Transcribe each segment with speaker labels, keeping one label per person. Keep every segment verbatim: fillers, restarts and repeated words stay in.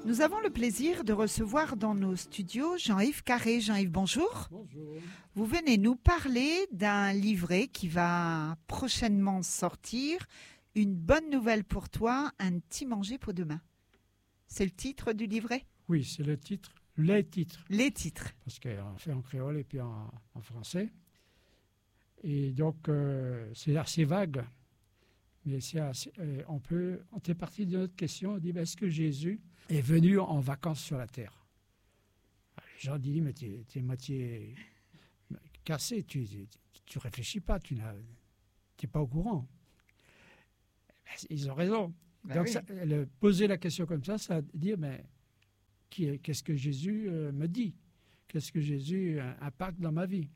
Speaker 1: Nous avons le plaisir de recevoir dans nos studios Jean-Yves Carré. Jean-Yves, bonjour.
Speaker 2: Bonjour.
Speaker 1: Vous venez nous parler d'un livret qui va prochainement sortir. Une bonne nouvelle pour toi, un petit manger pour demain. C'est le titre du livret?
Speaker 2: Oui, c'est le titre, les titres.
Speaker 1: Les titres.
Speaker 2: Parce qu'on fait en créole et puis en, en français. Et donc, euh, c'est assez vague. Mais c'est assez, euh, on peut, on est parti de notre question, on dit, ben, est-ce que Jésus est venu en vacances sur la terre? Les gens disent, mais tu es moitié cassé, tu ne réfléchis pas, tu n'es pas au courant. Ben, ils ont raison.
Speaker 1: Ben
Speaker 2: donc,
Speaker 1: oui.
Speaker 2: ça, le, poser la question comme ça, ça veut dire, mais qu'est-ce que Jésus euh, me dit? Qu'est-ce que Jésus euh, impacte dans ma vie?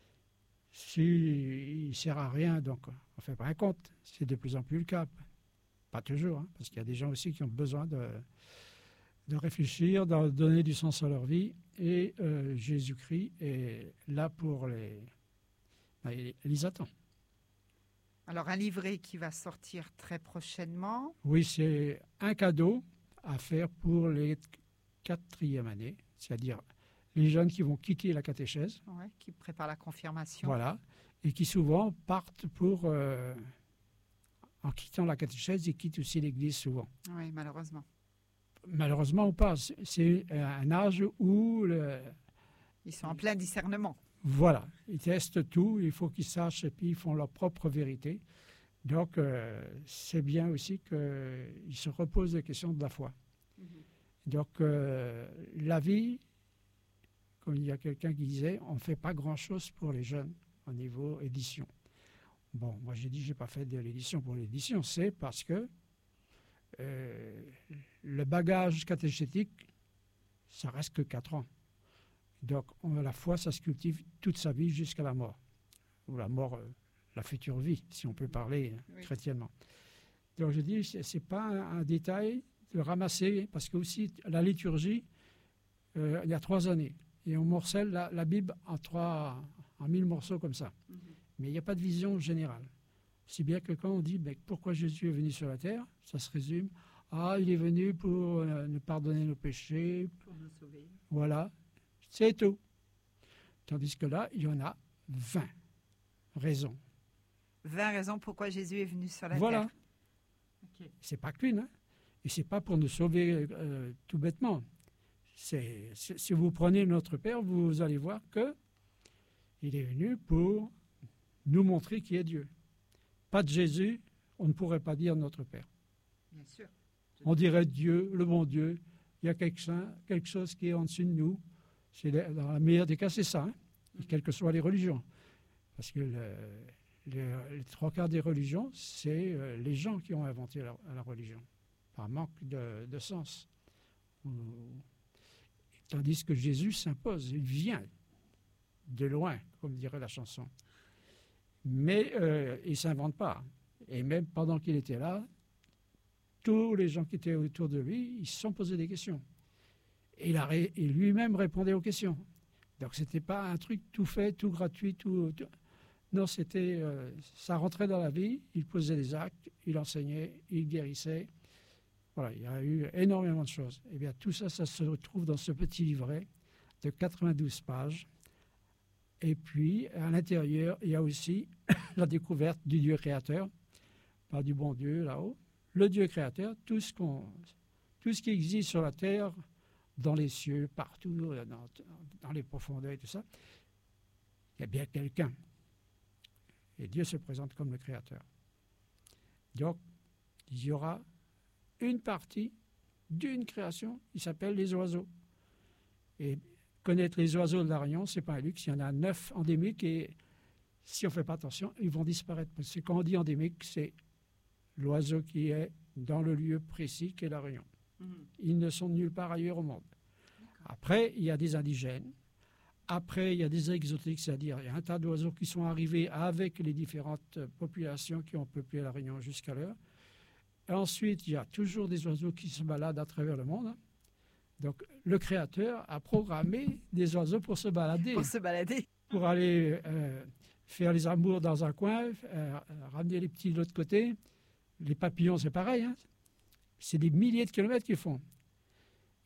Speaker 2: S'il ne sert à rien, donc on ne fait pas un compte. C'est de plus en plus le cas. Pas toujours, hein, parce qu'il y a des gens aussi qui ont besoin de, de réfléchir, de donner du sens à leur vie. Et euh, Jésus-Christ est là pour les... Ben, il les attend.
Speaker 1: Alors, un livret qui va sortir très prochainement.
Speaker 2: Oui, c'est un cadeau à faire pour les quatrièmes années, c'est-à-dire les jeunes qui vont quitter la catéchèse.
Speaker 1: Ouais, qui prépare la confirmation.
Speaker 2: Voilà, et qui souvent partent pour... Euh, en quittant la catéchèse, ils quittent aussi l'Église souvent.
Speaker 1: Oui, malheureusement.
Speaker 2: Malheureusement ou pas, c'est un âge où... Le,
Speaker 1: ils sont en plein discernement.
Speaker 2: Voilà, ils testent tout, il faut qu'ils sachent, et puis ils font leur propre vérité. Donc, euh, c'est bien aussi qu'ils se reposent les questions de la foi. Mm-hmm. Donc, euh, la vie... Comme il y a quelqu'un qui disait, on ne fait pas grand-chose pour les jeunes au niveau édition. Bon, moi j'ai dit, je n'ai pas fait de l'édition pour l'édition, c'est parce que euh, le bagage catéchétique, ça reste que quatre ans. Donc, on, la foi, ça se cultive toute sa vie jusqu'à la mort. Ou la mort, euh, la future vie, si on peut parler oui. chrétiennement. Donc, je dis, ce n'est pas un, un détail de ramasser, parce que aussi, la liturgie, euh, il y a trois années. Et on morcelle la, la Bible en trois, en mille morceaux comme ça. Mm-hmm. Mais il n'y a pas de vision générale. Si bien que quand on dit ben, pourquoi Jésus est venu sur la terre, ça se résume ah, il est venu pour euh, nous pardonner nos péchés.
Speaker 1: Pour nous sauver.
Speaker 2: Voilà, c'est tout. Tandis que là, il y en a vingt raisons.
Speaker 1: vingt raisons pourquoi Jésus est venu sur la
Speaker 2: voilà.
Speaker 1: terre.
Speaker 2: Voilà. Okay. C'est pas qu'une. Hein? Et c'est pas pour nous sauver euh, tout bêtement. C'est, si vous prenez notre Père, vous allez voir qu'il est venu pour nous montrer qui est Dieu. Pas de Jésus, on ne pourrait pas dire notre Père.
Speaker 1: Bien sûr.
Speaker 2: On dirait Dieu, le bon Dieu. Il y a quelque, quelque chose qui est en dessus de nous. C'est, dans le meilleur des cas, c'est ça, hein, mm-hmm. quelles que soient les religions. Parce que le, le, les trois quarts des religions, c'est euh, les gens qui ont inventé la, la religion, par manque de, de sens. Ou, Tandis que Jésus s'impose, il vient de loin, comme dirait la chanson. Mais euh, il ne s'invente pas. Et même pendant qu'il était là, tous les gens qui étaient autour de lui, ils se sont posés des questions. Et il, a ré, il lui-même répondait aux questions. Donc ce n'était pas un truc tout fait, tout gratuit, tout... tout non, c'était, euh, ça rentrait dans la vie, il posait des actes, il enseignait, il guérissait. Voilà, il y a eu énormément de choses. Eh bien, tout ça, ça se retrouve dans ce petit livret de quatre-vingt-douze pages. Et puis, à l'intérieur, il y a aussi la découverte du Dieu créateur, pas du bon Dieu là-haut. Le Dieu créateur, tout ce, qu'on, tout ce qui existe sur la terre, dans les cieux, partout, dans, dans les profondeurs et tout ça, il y a bien quelqu'un. Et Dieu se présente comme le créateur. Donc, il y aura une partie d'une création, il s'appelle les oiseaux. Et connaître les oiseaux de la Réunion, ce n'est pas un luxe, il y en a neuf endémiques et si on ne fait pas attention, ils vont disparaître. Parce que quand on dit endémique, c'est l'oiseau qui est dans le lieu précis qu'est la Réunion. Mmh. Ils ne sont nulle part ailleurs au monde. Après, il y a des indigènes. Après, il y a des exotiques, c'est-à-dire il y a un tas d'oiseaux qui sont arrivés avec les différentes populations qui ont peuplé la Réunion jusqu'à l'heure. Ensuite, il y a toujours des oiseaux qui se baladent à travers le monde. Donc, le créateur a programmé des oiseaux pour se balader.
Speaker 1: Pour se balader.
Speaker 2: Pour aller euh, faire les amours dans un coin, euh, ramener les petits de l'autre côté. Les papillons, c'est pareil. Hein. C'est des milliers de kilomètres qu'ils font.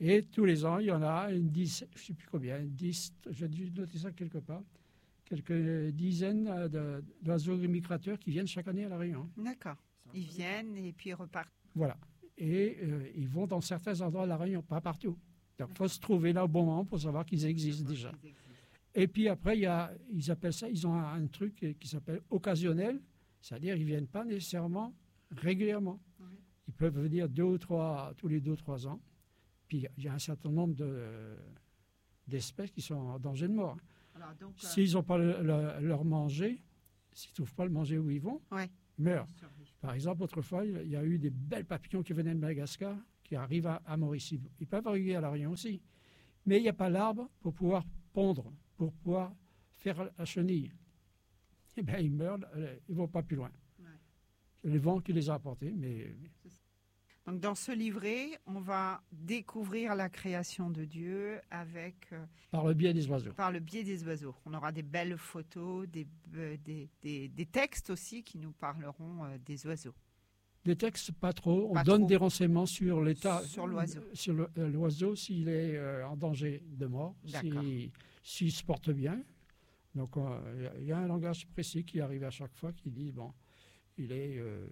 Speaker 2: Et tous les ans, il y en a une dizaine, je ne sais plus combien, une dix, j'ai dû noter ça quelque part, quelques dizaines de- d'oiseaux migrateurs qui viennent chaque année à La Réunion.
Speaker 1: D'accord. Ils viennent et puis ils repartent.
Speaker 2: Voilà. Et euh, ils vont dans certains endroits de La Réunion, pas partout. Donc il faut se trouver là au bon moment pour savoir qu'ils existent déjà.
Speaker 1: Ils existent.
Speaker 2: Et puis après, il y a, ils appellent ça, ils ont un, un truc qui s'appelle occasionnel, c'est-à-dire ils ne viennent pas nécessairement régulièrement.
Speaker 1: Oui.
Speaker 2: Ils peuvent venir deux ou trois, tous les deux ou trois ans. Puis il y a un certain nombre de, d'espèces qui sont en danger de mort.
Speaker 1: Alors, donc, euh,
Speaker 2: S'ils n'ont pas le, le- leur manger, s'ils ne trouvent pas le manger où ils vont,
Speaker 1: ouais.
Speaker 2: ils meurent.
Speaker 1: Ils survivent.
Speaker 2: Par exemple, autrefois, il y a eu des belles papillons qui venaient de Madagascar, qui arrivent à, à Mauricie. Ils peuvent arriver à La Réunion aussi. Mais il n'y a pas l'arbre pour pouvoir pondre, pour pouvoir faire la chenille. Eh bien, ils meurent, euh, ils ne vont pas plus loin.
Speaker 1: Ouais.
Speaker 2: C'est le vent qui les a apportés, mais
Speaker 1: Donc, dans ce livret, on va découvrir la création de Dieu avec, euh,
Speaker 2: par le biais des oiseaux.
Speaker 1: par le biais des oiseaux. On aura des belles photos, des, euh, des, des- des textes aussi qui nous parleront euh, des oiseaux.
Speaker 2: Des textes, pas trop. On
Speaker 1: Pas
Speaker 2: donne
Speaker 1: trop.
Speaker 2: des renseignements sur l'état.
Speaker 1: Sur l'oiseau.
Speaker 2: Sur le- euh, l'oiseau, s'il est euh, en danger de mort,
Speaker 1: D'accord.
Speaker 2: si- s'il se porte bien. Donc, euh, il y a un langage précis qui arrive à chaque fois qui dit bon, il est. euh,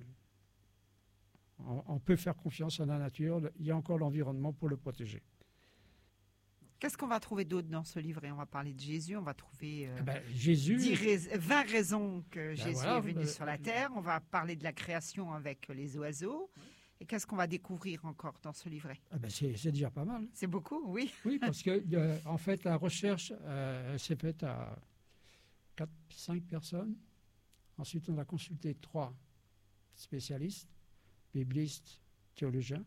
Speaker 2: on, on peut faire confiance à la nature. Il y a encore l'environnement pour le protéger.
Speaker 1: Qu'est-ce qu'on va trouver d'autre dans ce livret? On va parler de Jésus, on va trouver euh,
Speaker 2: Eh ben, Jésus.
Speaker 1: dix rais- vingt raisons que Jésus
Speaker 2: voilà,
Speaker 1: est venu
Speaker 2: euh,
Speaker 1: sur la terre. On va parler de la création avec les oiseaux. Et qu'est-ce qu'on va découvrir encore dans ce livret?
Speaker 2: eh ben, c'est c'est déjà pas mal.
Speaker 1: C'est beaucoup, oui.
Speaker 2: Oui, parce que euh, en fait, la recherche, euh, elle s'est faite à quatre, cinq personnes. Ensuite, on a consulté trois spécialistes, biblistes, théologiens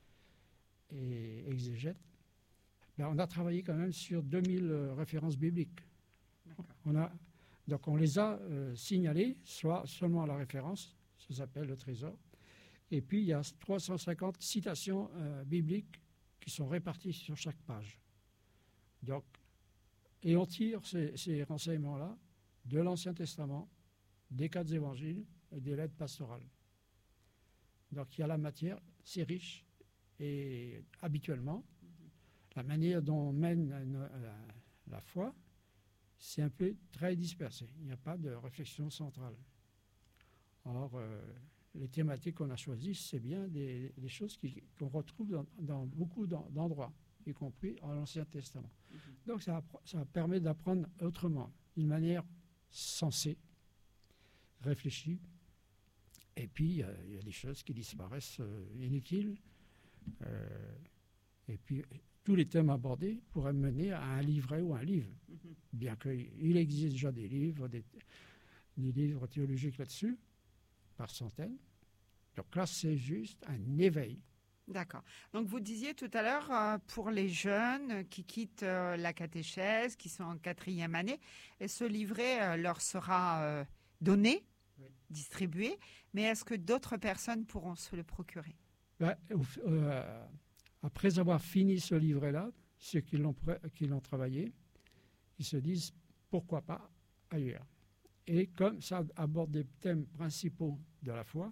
Speaker 2: et exégètes. Ben, on a travaillé quand même sur deux mille euh, références bibliques.
Speaker 1: D'accord.
Speaker 2: On a, donc on les a euh, signalées, soit seulement la référence, ça s'appelle le trésor. Et puis il y a trois cent cinquante citations euh, bibliques qui sont réparties sur chaque page. Donc, et on tire ces, ces renseignements-là de l'Ancien Testament, des quatre évangiles et des lettres pastorales. Donc il y a la matière, c'est riche. Et habituellement, la manière dont on mène la, la, la foi, c'est un peu très dispersé. Il n'y a pas de réflexion centrale. Or, euh, les thématiques qu'on a choisies, c'est bien des, des choses qui, qu'on retrouve dans, dans beaucoup d'endroits, y compris en l'Ancien Testament. Mm-hmm. Donc, ça, ça permet d'apprendre autrement, d'une manière sensée, réfléchie. Et puis, euh, il y a des choses qui disparaissent euh, inutiles. Euh, et puis, tous les thèmes abordés pourraient mener à un livret ou un livre, mm-hmm. bien qu'il existe déjà des livres, des, des livres théologiques là-dessus, par centaines. Donc là, c'est juste un éveil.
Speaker 1: D'accord. Donc vous disiez tout à l'heure, euh, pour les jeunes qui quittent euh, la catéchèse, qui sont en quatrième année, et ce livret euh, leur sera euh, donné, oui. distribué, mais est-ce que d'autres personnes pourront se le procurer?
Speaker 2: Ben, euh, Après avoir fini ce livret-là, ceux qui l'ont, qui l'ont travaillé, ils se disent pourquoi pas ailleurs. Et comme ça aborde des thèmes principaux de la foi,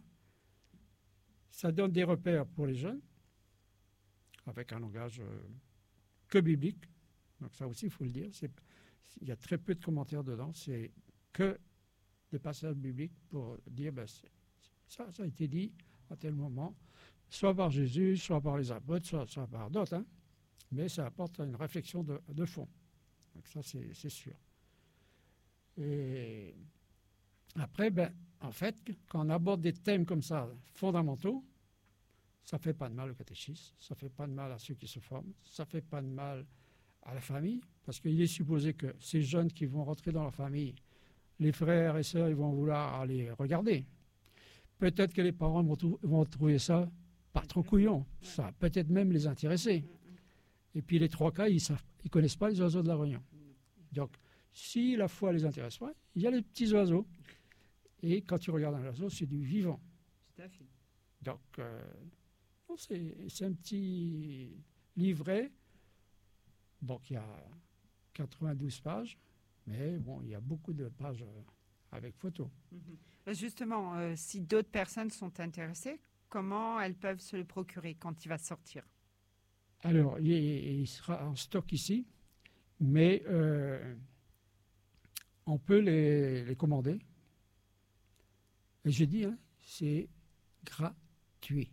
Speaker 2: ça donne des repères pour les jeunes, avec un langage euh, que biblique. Donc ça aussi, il faut le dire. C'est, il y a très peu de commentaires dedans. C'est que des passages bibliques pour dire, ben, c'est, ça, ça a été dit à tel moment, soit par Jésus, soit par les apôtres, soit, soit par d'autres. Hein. Mais ça apporte une réflexion de, de fond. Donc ça, c'est, c'est sûr. Et après, ben, en fait, quand on aborde des thèmes comme ça, fondamentaux, ça ne fait pas de mal au catéchisme, ça ne fait pas de mal à ceux qui se forment, ça ne fait pas de mal à la famille, parce qu'il est supposé que ces jeunes qui vont rentrer dans la famille, les frères et sœurs, ils vont vouloir aller regarder. Peut-être que les parents vont, trou- vont trouver ça pas trop couillon, ça va peut-être même les intéresser. Et puis les trois cas, ils ne connaissent pas les oiseaux de la Réunion. Donc, si la foi les intéresse pas, il y a les petits oiseaux. Et quand tu regardes un oiseau, c'est du vivant.
Speaker 1: Tout à fait.
Speaker 2: Donc, euh, c'est, c'est un petit livret. Donc, il y a quatre-vingt-douze pages, mais bon, il y a beaucoup de pages avec photos.
Speaker 1: Mm-hmm. Justement, euh, si d'autres personnes sont intéressées, comment elles peuvent se le procurer quand il va sortir?
Speaker 2: Alors, il, il sera en stock ici, mais euh, on peut les, les commander. Et je dis, hein, c'est gratuit.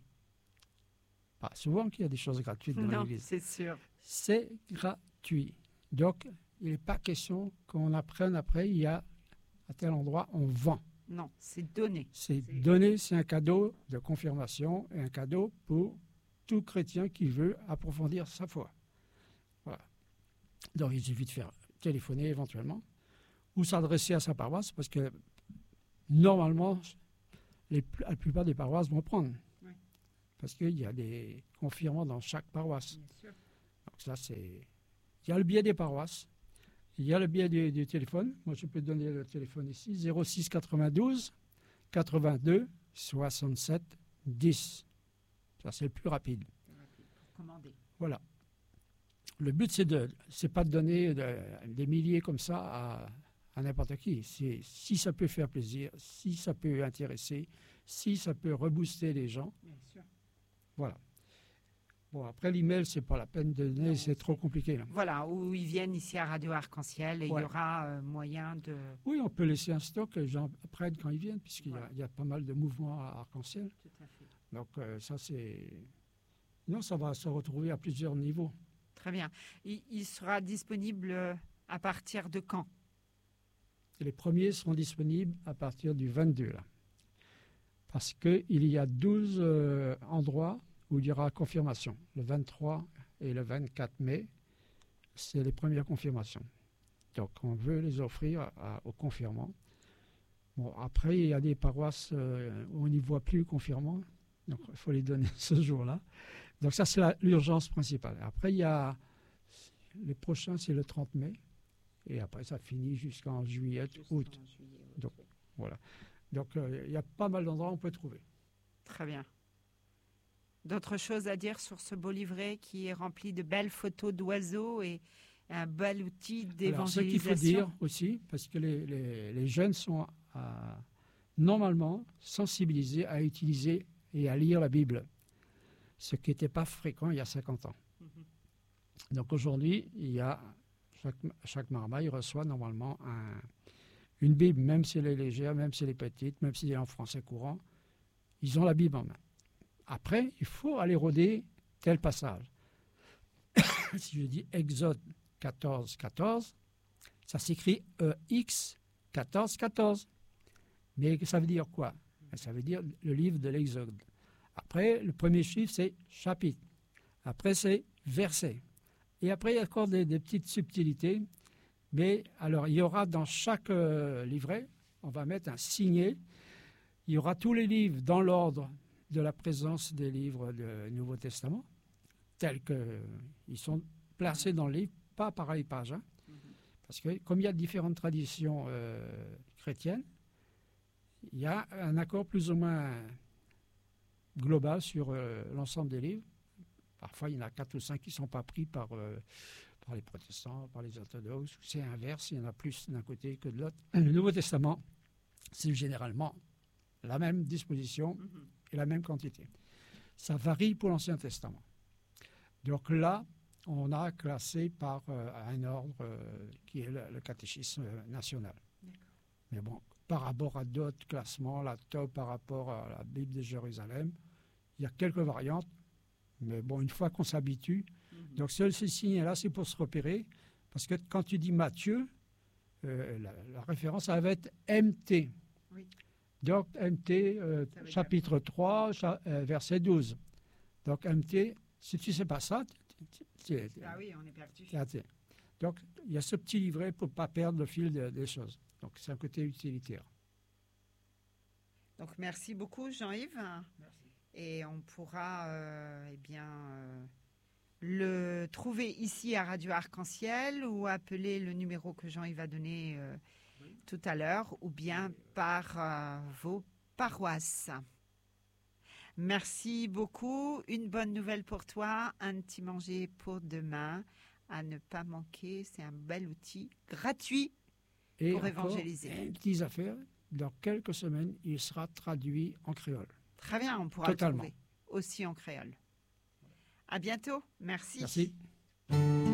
Speaker 2: Pas souvent qu'il y a des choses gratuites dans
Speaker 1: Non,
Speaker 2: l'Église.
Speaker 1: c'est sûr.
Speaker 2: C'est gratuit. Donc, il n'est pas question qu'on apprenne après, il y a à tel endroit, on vend.
Speaker 1: Non, c'est donné.
Speaker 2: C'est donné, c'est un cadeau de confirmation et un cadeau pour tout chrétien qui veut approfondir sa foi. Voilà. Donc, il suffit de faire téléphoner éventuellement ou s'adresser à sa paroisse parce que normalement, les, la plupart des paroisses vont prendre. Oui. Parce qu'il y a des confirmants dans chaque paroisse. Bien sûr. Donc, ça, c'est. Il y a le biais des paroisses. Il y a le biais du, du téléphone. Moi, je peux donner le téléphone ici. zéro six quatre-vingt-douze quatre-vingt-deux soixante-sept dix. Ça, c'est le plus rapide.
Speaker 1: Commander.
Speaker 2: Voilà. Le but, c'est de, c'est pas de donner de, des milliers comme ça à, à n'importe qui. C'est si ça peut faire plaisir, si ça peut intéresser, si ça peut rebooster les gens. Bien sûr. Voilà. Bon, après, l'email, c'est pas la peine de donner, c'est trop compliqué. Là.
Speaker 1: Voilà, où ils viennent ici à Radio Arc-en-Ciel et ouais. il y aura euh, moyen de...
Speaker 2: Oui, on peut laisser un stock, les gens prennent quand ils viennent, puisqu'il voilà. y, y a pas mal de mouvements à Arc-en-Ciel. Tout à fait. Donc, euh, ça, c'est... Non, ça va se retrouver à plusieurs niveaux.
Speaker 1: Très bien. Il, il sera disponible à partir de quand?
Speaker 2: Les premiers seront disponibles à partir du vingt-deux, là. Parce qu'il y a douze euh, endroits où il y aura confirmation. Le vingt-trois et le vingt-quatre mai, c'est les premières confirmations. Donc, on veut les offrir à, à, aux confirmants. Bon, après, il y a des paroisses euh, où on n'y voit plus confirmants. Donc, il faut les donner ce jour-là. Donc, ça, c'est la, l'urgence principale. Après, il y a... Les prochains, c'est le trente mai. Et après, ça finit jusqu'en juillet, Juste août. Juillet, août. Donc, oui. Voilà. Donc, euh, il y a pas mal d'endroits où on peut trouver.
Speaker 1: Très bien. D'autres choses à dire sur ce beau livret qui est rempli de belles photos d'oiseaux et un bel outil d'évangélisation? Alors, ce
Speaker 2: qu'il faut dire aussi, parce que les, les, les jeunes sont à, normalement sensibilisés à utiliser et à lire la Bible, ce qui n'était pas fréquent il y a cinquante ans. Mm-hmm. Donc aujourd'hui, il y a, chaque, chaque marmaille reçoit normalement un, une Bible, même si elle est légère, même si elle est petite, même si elle est en français courant, ils ont la Bible en main. Après, il faut aller rôder tel passage. Si je dis Exode quatorze, quatorze, ça s'écrit E X quatorze, quatorze. Mais ça veut dire quoi? Ça veut dire le livre de l'Exode. Après, le premier chiffre, c'est chapitre. Après, c'est verset. Et après, il y a encore des, des petites subtilités. Mais alors, il y aura dans chaque euh, livret, on va mettre un signet. Il y aura tous les livres dans l'ordre de la présence des livres du Nouveau Testament, tels qu'ils sont placés dans le livre, pas pareil page. Hein, parce que comme il y a différentes traditions euh, chrétiennes, il y a un accord plus ou moins global sur euh, l'ensemble des livres. Parfois, il y en a quatre ou cinq qui ne sont pas pris par, euh, par les protestants, par les orthodoxes. C'est inverse, il y en a plus d'un côté que de l'autre. Le Nouveau Testament, c'est généralement la même disposition et la même quantité. Ça varie pour l'Ancien Testament. Donc là, on a classé par euh, un ordre euh, qui est le, le catéchisme national. D'accord. Mais bon, par rapport à d'autres classements, la T O B par rapport à la Bible de Jérusalem, il y a quelques variantes, mais bon, une fois qu'on s'habitue, mm-hmm. donc ce, ce signe-là, c'est pour se repérer, parce que quand tu dis Matthieu, euh, la, la référence, ça va être M T. Oui. Donc, M T, euh, chapitre trois, cha- euh, verset douze. Donc, M T, si tu ne sais pas ça, tu es...
Speaker 1: Ah oui, on est perdu.
Speaker 2: Donc, il y a ce petit livret pour ne pas perdre le fil de, des choses. Donc, c'est un côté utilitaire.
Speaker 1: Donc, merci beaucoup, Jean-Yves.
Speaker 2: Merci.
Speaker 1: Et on pourra, euh, eh bien, euh, le trouver ici à Radio Arc-en-Ciel ou appeler le numéro que Jean-Yves a donné euh, tout à l'heure, ou bien par euh, vos paroisses. Merci beaucoup. Une bonne nouvelle pour toi, un petit manger pour demain, à ne pas manquer. C'est un bel outil gratuit
Speaker 2: et
Speaker 1: pour évangéliser.
Speaker 2: Et petites affaires, dans quelques semaines, il sera traduit en créole.
Speaker 1: Très bien, on pourra
Speaker 2: Totalement.
Speaker 1: le trouver aussi en créole. À bientôt. Merci.
Speaker 2: Merci.